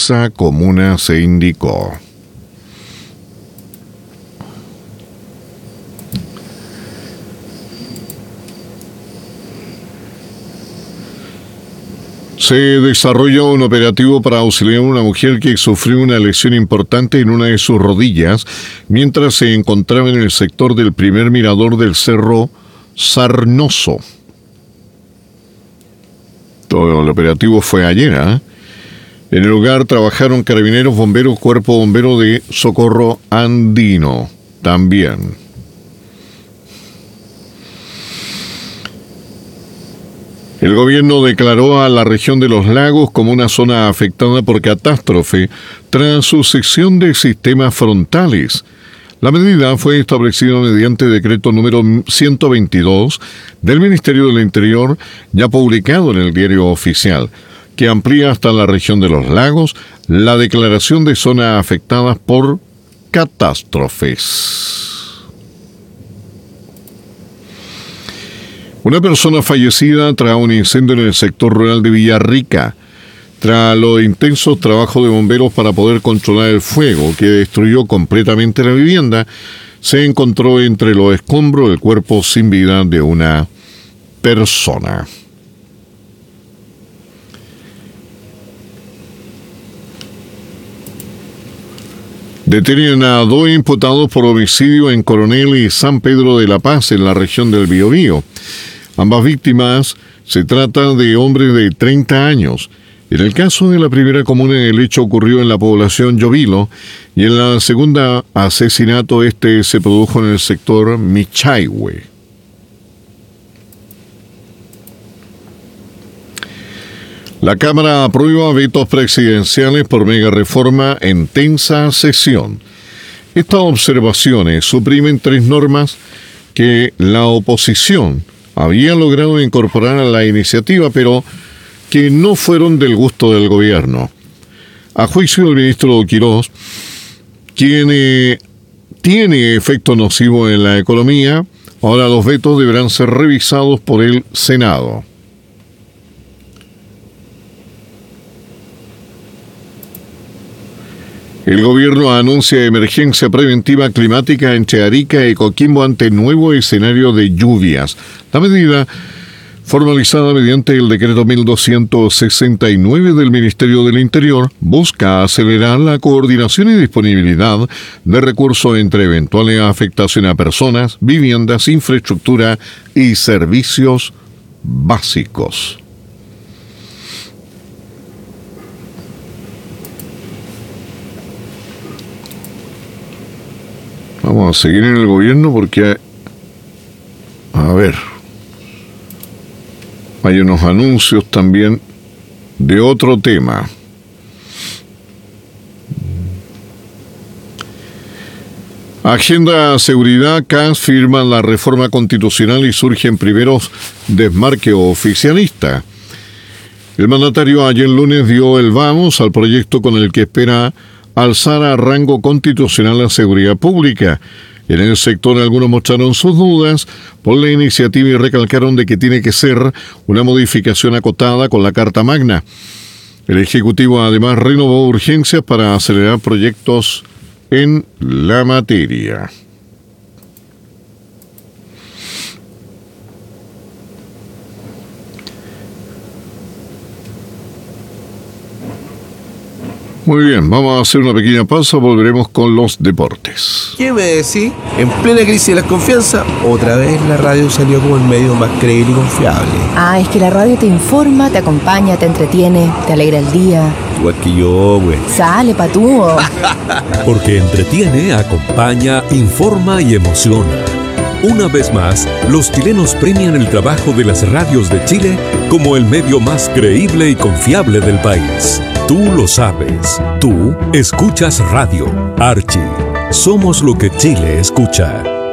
esa comuna, se indicó. Se desarrolló un operativo para auxiliar a una mujer que sufrió una lesión importante en una de sus rodillas mientras se encontraba en el sector del primer mirador del Cerro Sarnoso. Todo el operativo fue ayer, ¿eh? En el lugar trabajaron carabineros, bomberos, cuerpo bombero de socorro andino también. El gobierno declaró a la región de los lagos como una zona afectada por catástrofe tras sucesión de sistemas frontales. La medida fue establecida mediante decreto número 122 del Ministerio del Interior, ya publicado en el Diario Oficial, que amplía hasta la región de los lagos la declaración de zonas afectadas por catástrofes. Una persona fallecida tras un incendio en el sector rural de Villarrica, tras los intensos trabajos de bomberos para poder controlar el fuego que destruyó completamente la vivienda. Se encontró entre los escombros el cuerpo sin vida de una persona. Detienen a 2 imputados por homicidio en Coronel y San Pedro de la Paz, en la región del Biobío. Ambas víctimas se trata de hombres de 30 años. En el caso de la primera comuna, el hecho ocurrió en la población Llovilo, y en la segunda asesinato se produjo en el sector Michaihue. La Cámara aprueba vetos presidenciales por mega reforma en tensa sesión. Estas observaciones suprimen 3 normas que la oposición había logrado incorporar a la iniciativa, pero que no fueron del gusto del gobierno. A juicio del ministro Quirós, quien tiene efecto nocivo en la economía, ahora los vetos deberán ser revisados por el Senado. El gobierno anuncia emergencia preventiva climática entre Arica y Coquimbo ante nuevo escenario de lluvias. La medida, formalizada mediante el decreto 1269 del Ministerio del Interior, busca acelerar la coordinación y disponibilidad de recursos entre eventuales afectaciones a personas, viviendas, infraestructura y servicios básicos. Vamos a seguir en el gobierno porque, hay unos anuncios también de otro tema. Agenda Seguridad, CAS firma la reforma constitucional y surgen primeros desmarques oficialistas. El mandatario ayer lunes dio el vamos al proyecto con el que espera alzar a rango constitucional la seguridad pública. En el sector algunos mostraron sus dudas por la iniciativa y recalcaron de que tiene que ser una modificación acotada con la Carta Magna. El Ejecutivo además renovó urgencias para acelerar proyectos en la materia. Muy bien, vamos a hacer una pequeña pausa, volveremos con los deportes. ¿Qué me decís? En plena crisis de la confianza, otra vez la radio salió como el medio más creíble y confiable. Es que la radio te informa, te acompaña, te entretiene, te alegra el día. Igual que yo, güey. Sale, patúo. Porque entretiene, acompaña, informa y emociona. Una vez más, los chilenos premian el trabajo de las radios de Chile como el medio más creíble y confiable del país. Tú lo sabes. Tú escuchas radio. Archie. Somos lo que Chile escucha.